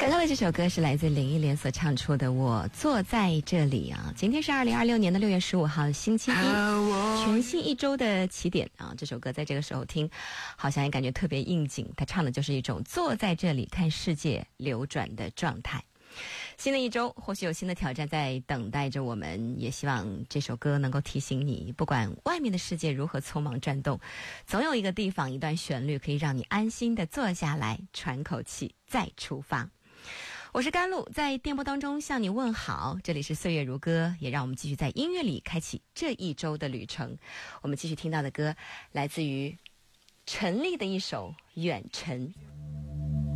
刚刚的这首歌是来自林忆莲所唱出的《我坐在这里》啊。今天是2026年的6月15号，星期一，全新一周的起点啊。这首歌在这个时候听，好像也感觉特别应景。它唱的就是一种坐在这里看世界流转的状态。新的一周或许有新的挑战在等待着我们，也希望这首歌能够提醒你，不管外面的世界如何匆忙转动，总有一个地方，一段旋律可以让你安心的坐下来，喘口气，再出发。我是甘露，在电波当中向你问好，这里是岁月如歌，也让我们继续在音乐里开启这一周的旅程。我们继续听到的歌来自于陈粒的一首《远尘》。